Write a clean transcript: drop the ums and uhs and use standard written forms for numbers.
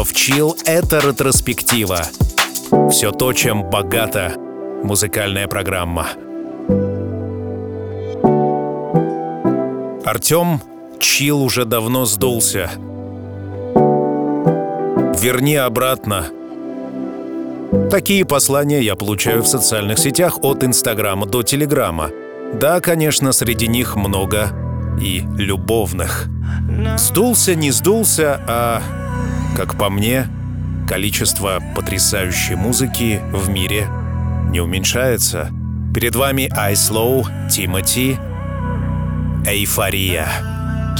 В Chill — это ретроспектива. Все то, чем богата музыкальная программа. Артем, Chill уже давно сдулся. Верни обратно. Такие послания я получаю в социальных сетях от Инстаграма до Телеграма. Да, конечно, среди них много и любовных. Сдулся, не сдулся, а, как по мне, количество потрясающей музыки в мире не уменьшается. Перед вами I Slow, Тимати, «Эйфория».